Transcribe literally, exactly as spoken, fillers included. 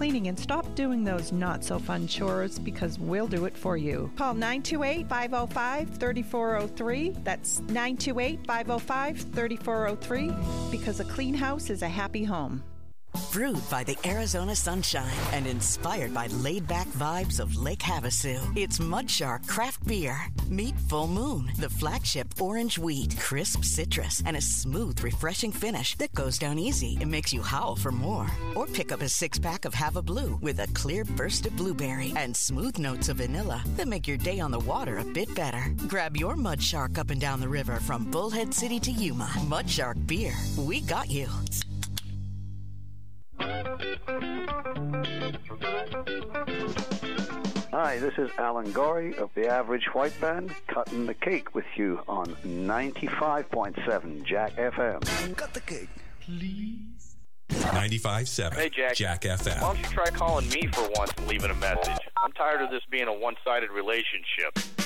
cleaning and stop doing those not-so-fun chores because we'll do it for you. Call nine two eight, five oh five, three four oh three. That's nine two eight, five oh five, three four oh three because a clean house is a happy home. Brewed by the Arizona sunshine and inspired by laid-back vibes of Lake Havasu, it's Mudshark Craft Beer. Meet Full Moon, the flagship orange wheat, crisp citrus, and a smooth, refreshing finish that goes down easy and makes you howl for more. Or pick up a six-pack of Hava Blue with a clear burst of blueberry and smooth notes of vanilla that make your day on the water a bit better. Grab your Mudshark up and down the river from Bullhead City to Yuma. Mudshark Beer. We got you. Hi, this is Alan Gorey of the Average White Band, cutting the cake with you on ninety-five point seven Jack F M. Cut the cake, please. ninety-five point seven Hey, Jack. Jack F M. Why don't you try calling me for once and leaving a message? I'm tired of this being a one-sided relationship.